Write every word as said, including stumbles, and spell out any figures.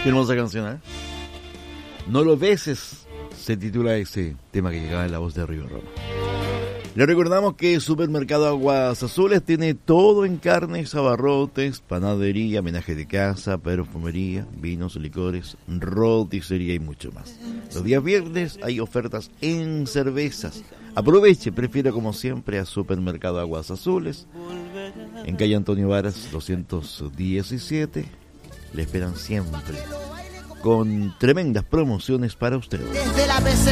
Qué hermosa canción, ¿eh? No lo beses, se titula ese tema que llegaba en la voz de Río Roma. Le recordamos que Supermercado Aguas Azules tiene todo en carnes, abarrotes, panadería, menaje de casa, perfumería, vinos, licores, roticería y mucho más. Los días viernes hay ofertas en cervezas. Aproveche, prefiera como siempre a Supermercado Aguas Azules. En calle Antonio Varas doscientos diecisiete. Le esperan siempre con tremendas promociones para ustedes. Desde la P C